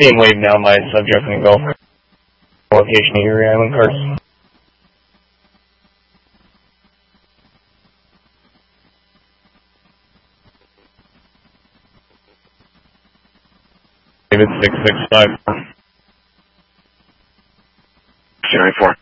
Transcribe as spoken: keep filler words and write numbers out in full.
Being waved now by subject in the Gulf. Location of your island cards. David six six five. two nine four.